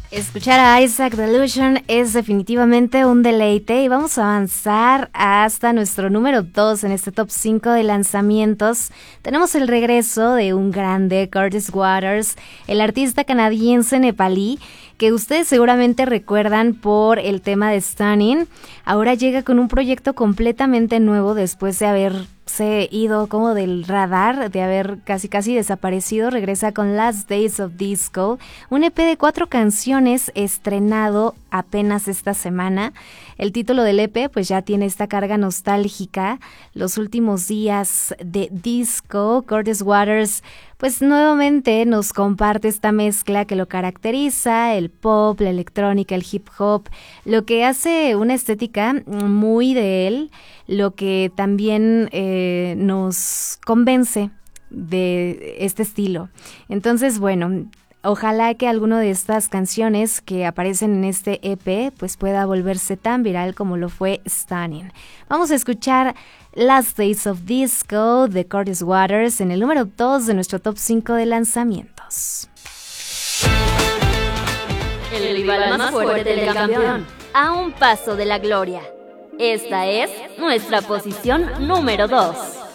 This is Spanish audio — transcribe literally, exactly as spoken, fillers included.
Escuchar a Isaac Delusion es definitivamente un deleite y vamos a avanzar hasta nuestro número dos en este top cinco de lanzamientos. Tenemos el regreso de un grande, Curtis Waters, el artista canadiense nepalí, que ustedes seguramente recuerdan por el tema de Stunning. Ahora llega con un proyecto completamente nuevo después de haberse ido como del radar, de haber casi casi desaparecido. Regresa con Last Days of Disco, un E P de cuatro canciones estrenado apenas esta semana. El título del E P pues ya tiene esta carga nostálgica, los últimos días de disco. Curtis Waters pues nuevamente nos comparte esta mezcla que lo caracteriza, el pop, la electrónica, el hip hop, lo que hace una estética muy de él, lo que también eh, nos convence de este estilo. Entonces, bueno, ojalá que alguno de estas canciones que aparecen en este E P pues pueda volverse tan viral como lo fue Stunning. Vamos a escuchar Last Days of Disco de Curtis Waters en el número dos de nuestro top cinco de lanzamientos. El rival más fuerte del campeón, a un paso de la gloria. Esta es nuestra posición número dos.